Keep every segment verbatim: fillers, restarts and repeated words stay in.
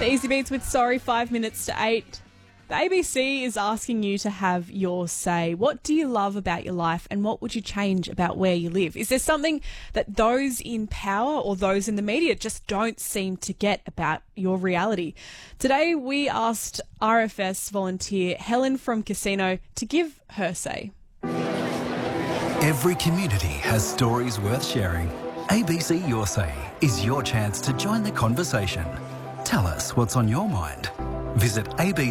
The Easy Beats with Sorry, five minutes to eight. The A B C is asking you to have your say. What do you love about your life and what would you change about where you live? Is there something that those in power or those in the media just don't seem to get about your reality? Today we asked R F S volunteer Helen from Casino to give her say. Every community has stories worth sharing. A B C Your Say is your chance to join the conversation. Tell us what's on your mind. Visit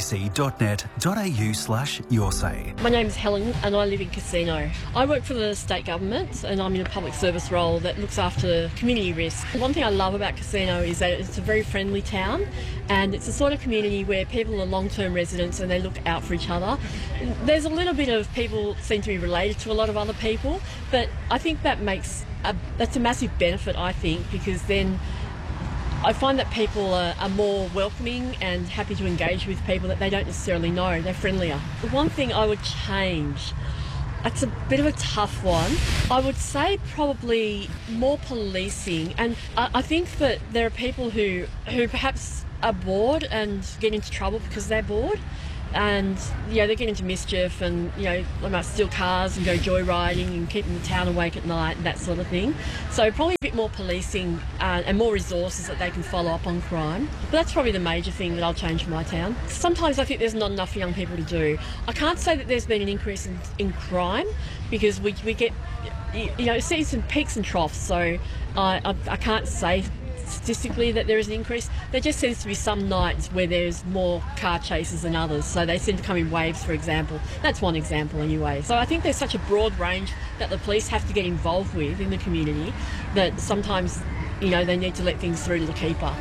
abc.net.au slash your say. My name is Helen and I live in Casino. I work for the state government and I'm in a public service role that looks after community risk. One thing I love about Casino is that it's a very friendly town and it's a sort of community where people are long-term residents and they look out for each other. There's a little bit of people seem to be related to a lot of other people, but I think that makes a, that's a massive benefit, I think, because then I find that people are, are more welcoming and happy to engage with people that they don't necessarily know. They're friendlier. The one thing I would change, it's a bit of a tough one. I would say probably more policing. And I, I think that there are people who, who perhaps are bored and get into trouble because they're bored. And, you know, they get into mischief and, you know, they might steal cars and go joyriding and keeping the town awake at night and that sort of thing. So probably a bit more policing uh, and more resources that they can follow up on crime. But that's probably the major thing that I'll change for my town. Sometimes I think there's not enough for young people to do. I can't say that there's been an increase in, in crime because we, we get, you know, see some peaks and troughs. So I, I, I can't say statistically that there is an increase. There just seems to be some nights where there's more car chases than others, so they seem to come in waves, for example. That's one example anyway. So I think there's such a broad range that the police have to get involved with in the community that sometimes, you know, they need to let things through to the keeper.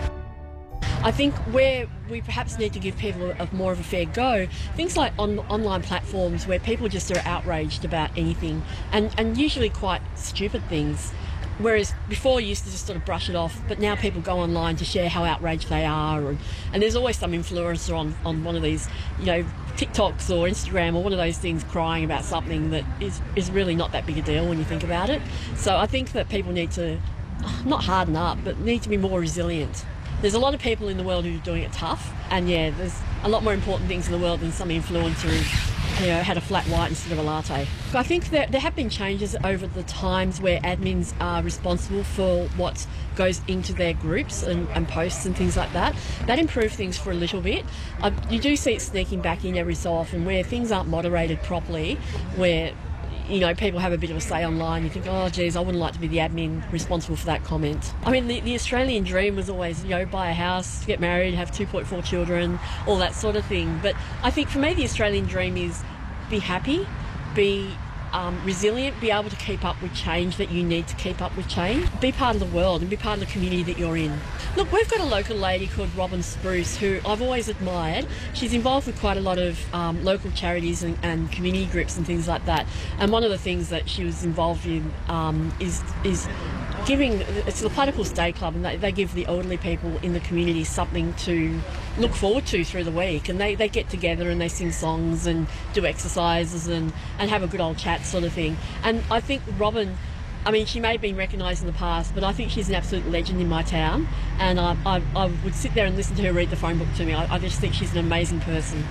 I think where we perhaps need to give people a, more of a fair go, things like on, online platforms where people just are outraged about anything and, and usually quite stupid things. Whereas before you used to just sort of brush it off, but now people go online to share how outraged they are, and, and there's always some influencer on, on one of these, you know, TikToks or Instagram or one of those things crying about something that is, is really not that big a deal when you think about it. So I think that people need to, not harden up, but need to be more resilient. There's a lot of people in the world who are doing it tough, and yeah, there's a lot more important things in the world than some influencer who, you know, had a flat white instead of a latte. I think that there have been changes over the times where admins are responsible for what goes into their groups and, and posts and things like that. That improved things for a little bit. Uh, you do see it sneaking back in every so often where things aren't moderated properly, where, you know, people have a bit of a say online. You think, oh, geez, I wouldn't like to be the admin responsible for that comment. I mean, the, the Australian dream was always, you know, buy a house, get married, have two point four children, all that sort of thing. But I think for me, the Australian dream is be happy, be um, resilient, be able to keep up with change that you need to keep up with change, be part of the world and be part of the community that you're in. Look, we've got a local lady called Robin Spruce who I've always admired. She's involved with quite a lot of um, local charities and, and community groups and things like that. And one of the things that she was involved in um, is is giving, it's the Platypus Day Club, and they, they give the elderly people in the community something to look forward to through the week, and they, they get together and they sing songs and do exercises and, and have a good old chat sort of thing. And I think Robin, I mean, she may have been recognised in the past, but I think she's an absolute legend in my town, and I, I, I would sit there and listen to her read the phone book to me. I, I just think she's an amazing person.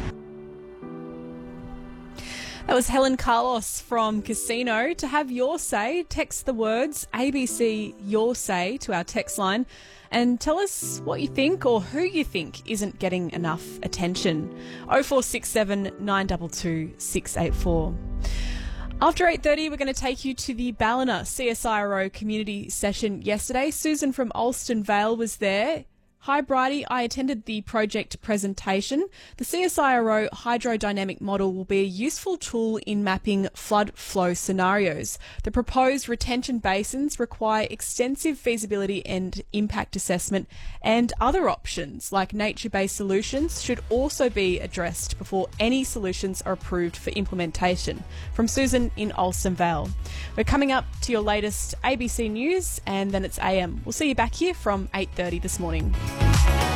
That was Helen Carlos from Casino. To have your say, text the words A B C Your Say to our text line and tell us what you think or who you think isn't getting enough attention. oh four six seven, nine two two, six eight four. After eight thirty, we're going to take you to the Ballina C S I R O community session yesterday. Susan from Alston Vale was there. Hi, Bridie. I attended the project presentation. The C S I R O hydrodynamic model will be a useful tool in mapping flood flow scenarios. The proposed retention basins require extensive feasibility and impact assessment, and other options like nature-based solutions should also be addressed before any solutions are approved for implementation. From Susan in Alston Vale. We're coming up to your latest A B C News, and then it's A M. We'll see you back here from eight thirty this morning.